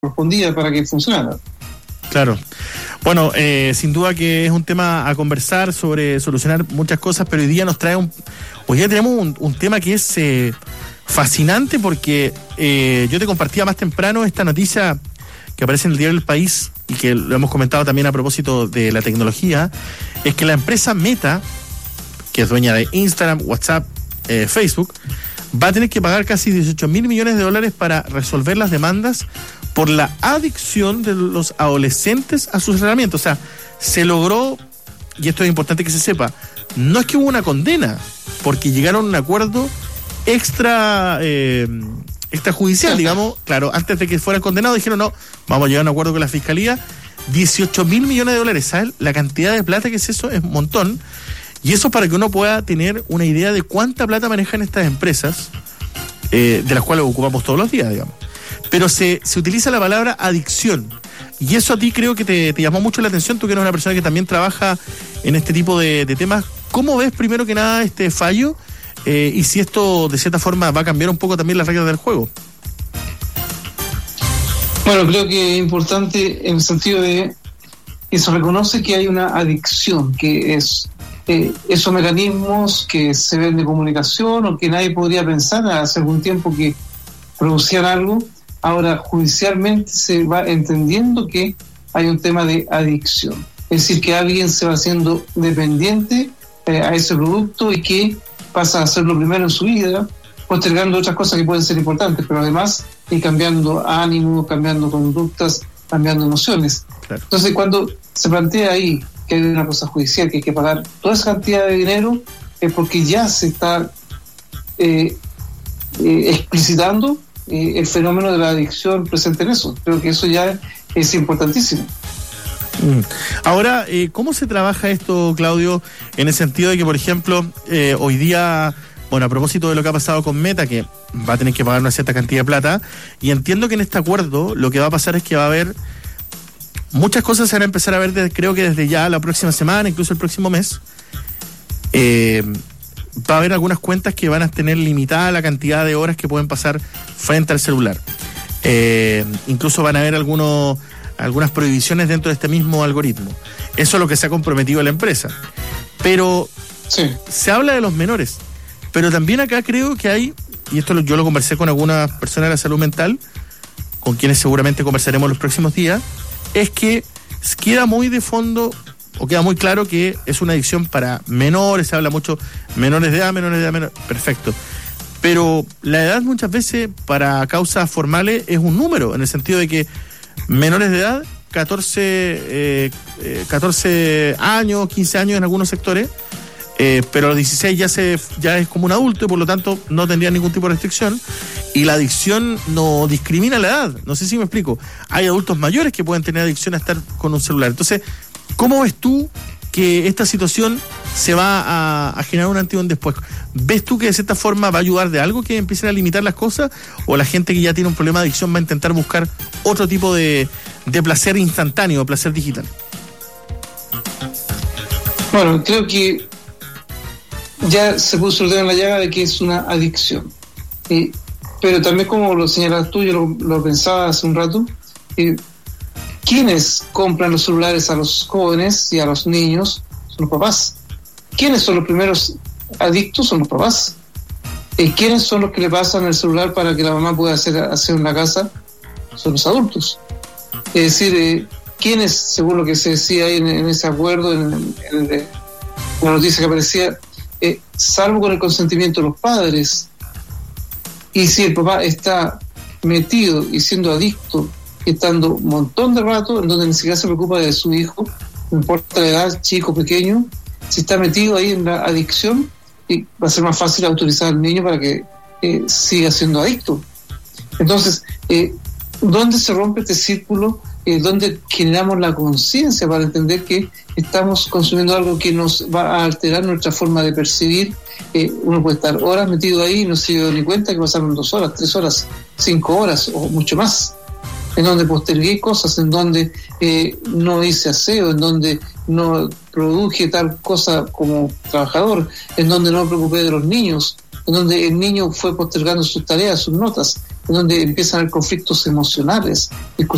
correspondía para que funcionara. Claro. Bueno, sin duda que es un tema a conversar sobre solucionar muchas cosas, pero hoy día tenemos un tema que es fascinante porque yo te compartía más temprano esta noticia que aparece en el diario El País y que lo hemos comentado también a propósito de la tecnología, es que la empresa Meta, que es dueña de Instagram, WhatsApp, Facebook, va a tener que pagar casi $18 mil millones para resolver las demandas por la adicción de los adolescentes a sus herramientas. O sea, se logró, y esto es importante que se sepa, no es que hubo una condena, porque llegaron a un acuerdo extrajudicial, digamos. Claro, antes de que fueran condenados dijeron no, vamos a llegar a un acuerdo con la fiscalía. $18 mil millones, ¿sabes? La cantidad de plata que es eso es un montón. Y eso para que uno pueda tener una idea de cuánta plata manejan estas empresas, de las cuales ocupamos todos los días, digamos. Pero se utiliza la palabra adicción. Y eso a ti creo que te llamó mucho la atención, tú que eres una persona que también trabaja en este tipo de temas. ¿Cómo ves primero que nada este fallo? Y si esto de cierta forma va a cambiar un poco también las reglas del juego. Bueno, creo que es importante en el sentido de que se reconoce que hay una adicción, que es esos mecanismos que se ven de comunicación o que nadie podría pensar hace algún tiempo que producían algo. Ahora judicialmente se va entendiendo que hay un tema de adicción, es decir, que alguien se va haciendo dependiente a ese producto y que pasa a ser lo primero en su vida, postergando otras cosas que pueden ser importantes, pero además cambiando ánimo, cambiando conductas, cambiando emociones. Claro. Entonces, cuando se plantea ahí que hay una cosa judicial, que hay que pagar toda esa cantidad de dinero, es porque ya se está explicitando el fenómeno de la adicción presente en eso. Creo que eso ya es importantísimo. Ahora, ¿cómo se trabaja esto, Claudio, en el sentido de que, por ejemplo, hoy día, bueno, a propósito de lo que ha pasado con Meta, que va a tener que pagar una cierta cantidad de plata, y entiendo que en este acuerdo lo que va a pasar es que va a haber muchas cosas, se van a empezar a ver creo que desde ya la próxima semana, incluso el próximo mes. Va a haber algunas cuentas que van a tener limitada la cantidad de horas que pueden pasar frente al celular. Incluso van a haber algunas prohibiciones dentro de este mismo algoritmo. Eso es lo que se ha comprometido la empresa. Pero sí, se habla de los menores. Pero también acá creo que hay, y esto yo lo conversé con algunas personas de la salud mental, con quienes seguramente conversaremos los próximos días, es que queda muy de fondo, o queda muy claro que es una adicción para menores, se habla mucho menores de edad, perfecto. Pero la edad muchas veces para causas formales es un número, en el sentido de que menores de edad, 14 años, 15 años en algunos sectores, pero a los 16 ya es como un adulto y por lo tanto no tendría ningún tipo de restricción. Y la adicción no discrimina la edad, no sé si me explico. Hay adultos mayores que pueden tener adicción a estar con un celular. Entonces, ¿cómo ves tú que esta situación se va a generar un antes y un después? ¿Ves tú que de cierta forma va a ayudar de algo que empiecen a limitar las cosas? ¿O la gente que ya tiene un problema de adicción va a intentar buscar otro tipo de placer instantáneo, placer digital? Bueno, creo que ya se puso el dedo en la llaga de que es una adicción. Pero también, como lo señalas tú, yo lo pensaba hace un rato, ¿quiénes compran los celulares a los jóvenes y a los niños? Son los papás. ¿Quiénes son los primeros adictos? Son los papás. ¿Quiénes son los que le pasan el celular para que la mamá pueda hacer en la casa? Son los adultos. Es decir, ¿quiénes, según lo que se decía ahí en ese acuerdo, en la noticia que aparecía, salvo con el consentimiento de los padres? Y si el papá está metido y siendo adicto, estando un montón de rato, en donde ni siquiera se preocupa de su hijo, no importa la edad, chico, pequeño, si está metido ahí en la adicción, y va a ser más fácil autorizar al niño para que siga siendo adicto. Entonces, ¿dónde se rompe este círculo? ¿Dónde generamos la conciencia para entender que estamos consumiendo algo que nos va a alterar nuestra forma de percibir? Uno puede estar horas metido ahí y no se dio ni cuenta que pasaron 2 horas, 3 horas, 5 horas o mucho más, en donde postergué cosas, en donde no hice aseo, en donde no produje tal cosa como trabajador, en donde no me preocupé de los niños, en donde el niño fue postergando sus tareas, sus notas, en donde empiezan a haber conflictos emocionales,